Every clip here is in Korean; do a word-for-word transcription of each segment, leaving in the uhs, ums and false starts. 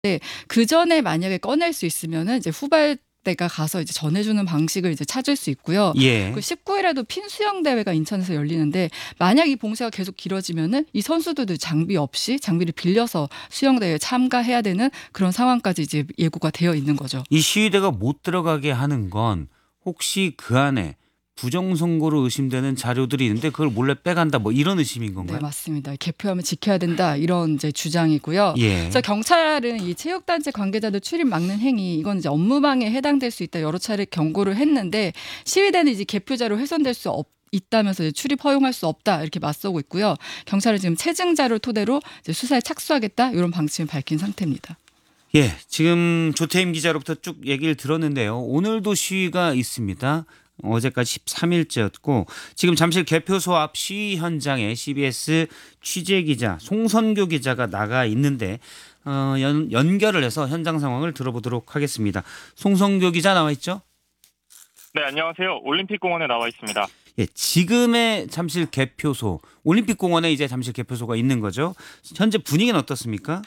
네. 그전에 만약에 꺼낼 수 있으면은 이제 후발대가 가서 이제 전해주는 방식을 이제 찾을 수 있고요. 그 예. 십구 일에도 핀 수영 대회가 인천에서 열리는데 만약 이 봉쇄가 계속 길어지면은 이 선수들도 장비 없이 장비를 빌려서 수영 대회에 참가해야 되는 그런 상황까지 이제 예고가 되어 있는 거죠. 이 시위대가 못 들어가게 하는 건 혹시 그 안에 부정 선거로 의심되는 자료들이 있는데 그걸 몰래 빼간다 뭐 이런 의심인 네, 건가요? 맞습니다. "개표하면 지켜야 된다." 이런 이제 주장이고요. 그래서 예. 경찰은 이 체육단체 관계자들 출입 막는 행위 이건 이제 업무방해에 해당될 수 있다 여러 차례 경고를 했는데 시위대는 이제 "개표 자료 훼손될 수 없 있다면서 이제 출입 허용할 수 없다." 이렇게 맞서고 있고요. 경찰은 지금 "체증 자료를 토대로 이제 수사에 착수하겠다." 이런 방침을 밝힌 상태입니다. 예. 지금 조태임 기자로부터 쭉 얘기를 들었는데요. 오늘도 시위가 있습니다. 어제까지 십삼 일째였고 지금 잠실 개표소 앞 시위 현장에 씨비에스 취재기자 송선교 기자가 나가 있는데 어, 연, 연결을 해서 현장 상황을 들어보도록 하겠습니다. 송선교 기자 나와 있죠? 네, 안녕하세요. 올림픽공원에 나와 있습니다. 예, 지금의 잠실 개표소 올림픽공원에 이제 잠실 개표소가 있는 거죠. 현재 분위기는 어떻습니까?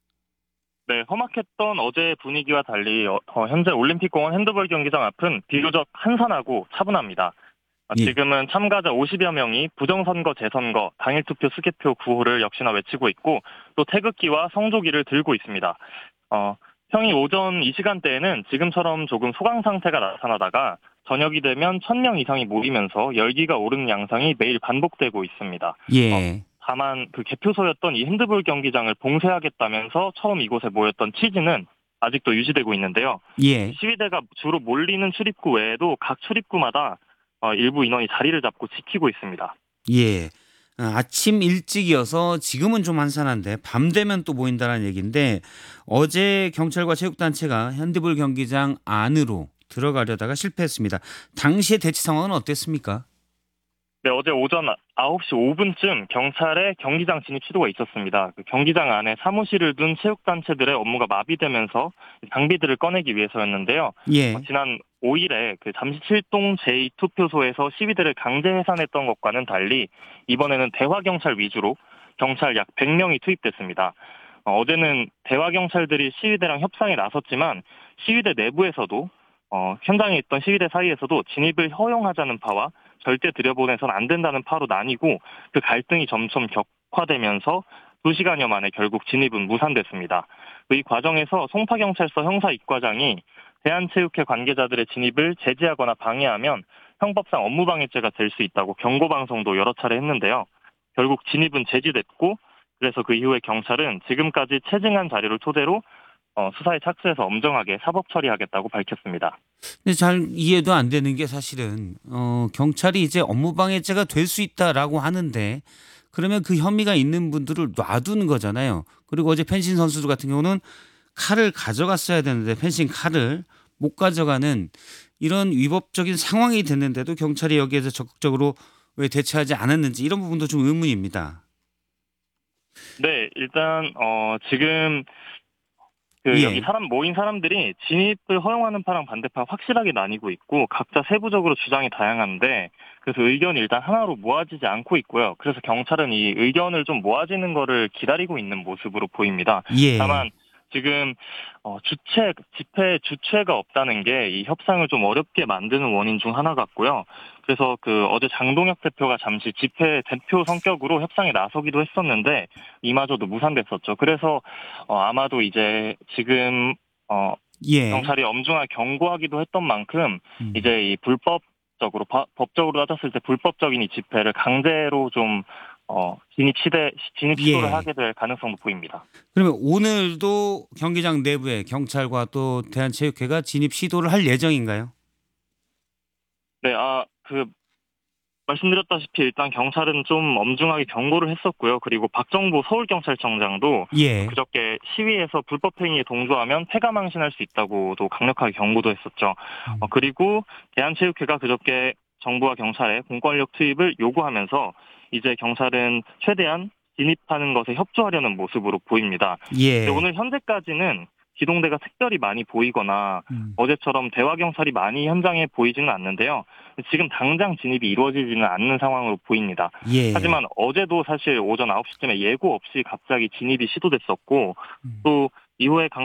네, 험악했던 어제 분위기와 달리 어, 어, 현재 올림픽공원 핸드볼 경기장 앞은 비교적 한산하고 차분합니다. 어, 예. 지금은 참가자 오십여 명이 부정선거 재선거 당일투표 수개표 구호를 역시나 외치고 있고 또 태극기와 성조기를 들고 있습니다. 어, 평일 오전 이 시간대에는 지금처럼 조금 소강 상태가 나타나다가 저녁이 되면 천 명 이상이 모이면서 열기가 오르는 양상이 매일 반복되고 있습니다. 어, 예. 다만 그 개표소였던 이 핸드볼 경기장을 봉쇄하겠다면서 처음 이곳에 모였던 취지는 아직도 유지되고 있는데요. 예. 시위대가 주로 몰리는 출입구 외에도 각 출입구마다 어, 일부 인원이 자리를 잡고 지키고 있습니다. 예. 어, 아침 일찍이어서 지금은 좀 한산한데 밤 되면 또 모인다는 얘기인데 어제 경찰과 체육단체가 핸드볼 경기장 안으로 들어가려다가 실패했습니다. 당시의 대치 상황은 어땠습니까? 네, 어제 오전 아홉 시 오 분쯤 경찰의 경기장 진입 시도가 있었습니다. 그 경기장 안에 사무실을 둔 체육단체들의 업무가 마비되면서 장비들을 꺼내기 위해서였는데요. 어, 예. 지난 오 일에 그 잠시 칠동 제이 투표소에서 시위대를 강제 해산했던 것과는 달리 이번에는 대화경찰 위주로 경찰 약 백 명이 투입됐습니다. 어, 어제는 대화경찰들이 시위대랑 협상에 나섰지만 시위대 내부에서도 어, 현장에 있던 시위대 사이에서도 진입을 허용하자는 파와 절대 들여보내선 안 된다는 파로 나뉘고 그 갈등이 점점 격화되면서 두 시간여 만에 결국 진입은 무산됐습니다. 이 과정에서 송파경찰서 형사이과장이 대한체육회 관계자들의 진입을 제지하거나 방해하면 형법상 업무방해죄가 될 수 있다고 경고방송도 여러 차례 했는데요. 결국 진입은 제지됐고 그래서 그 이후에 경찰은 지금까지 체증한 자료를 토대로 어, 수사에 착수해서 엄정하게 사법 처리하겠다고 밝혔습니다. 근데 잘 이해도 안 되는 게 사실은 어, 경찰이 이제 업무방해죄가 될 수 있다라고 하는데 그러면 그 혐의가 있는 분들을 놔두는 거잖아요. 그리고 어제 펜싱 선수들 같은 경우는 칼을 가져갔어야 되는데 펜싱 칼을 못 가져가는 이런 위법적인 상황이 됐는데도 경찰이 여기에서 적극적으로 왜 대처하지 않았는지 이런 부분도 좀 의문입니다. 네, 일단 어, 지금 그 여기 예. 사람 모인 사람들이 진입을 허용하는 파랑 반대파 확실하게 나뉘고 있고 각자 세부적으로 주장이 다양한데 그래서 의견이 일단 하나로 모아지지 않고 있고요. 그래서 경찰은 이 의견을 좀 모아지는 거를 기다리고 있는 모습으로 보입니다. 예. 다만 지금 어, 주체 집회 주체가 없다는 게 이 협상을 좀 어렵게 만드는 원인 중 하나 같고요. 그래서 그 어제 장동혁 대표가 잠시 집회 대표 성격으로 협상에 나서기도 했었는데 이마저도 무산됐었죠. 그래서 어, 아마도 이제 지금 어, 예. 경찰이 엄중하게 경고하기도 했던 만큼 음. 이제 이 불법적으로 바, 법적으로 따졌을 때 불법적인 이 집회를 강제로 좀 어, 진입 시대 진입 시도를 예. 하게 될 가능성도 보입니다. 그러면 오늘도 경기장 내부에 경찰과 또 대한체육회가 진입 시도를 할 예정인가요? 네, 아, 그 말씀드렸다시피 일단 경찰은 좀 엄중하게 경고를 했었고요. 그리고 박정보 서울경찰청장도 예. 그저께 시위에서 불법 행위에 동조하면 폐가망신할 수 있다고도 강력하게 경고도 했었죠. 어, 음. 그리고 대한체육회가 그저께 정부와 경찰의 공권력 투입을 요구하면서 이제 경찰은 최대한 진입하는 것에 협조하려는 모습으로 보입니다. 근데 예. 오늘 현재까지는 기동대가 특별히 많이 보이거나 음. 어제처럼 대화 경찰이 많이 현장에 보이지는 않는데요. 지금 당장 진입이 이루어지지는 않는 상황으로 보입니다. 예. 하지만 어제도 사실 오전 아홉 시쯤에 예고 없이 갑자기 진입이 시도됐었고 음. 또 이후에